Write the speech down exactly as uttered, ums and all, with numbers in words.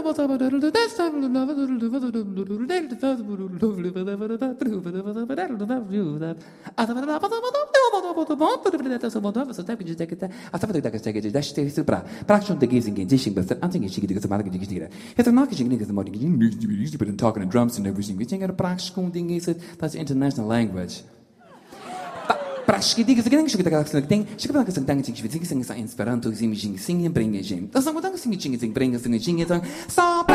talking and drums and everything. We think at a practical thing is it that's international language. Prashki diga segeng shukita ka sing ting shukita ka sing tang ching shvitsing sing sa Esperanto zim jing sing bringe jing. Da sang dang sing jing sing bringe sing jing sa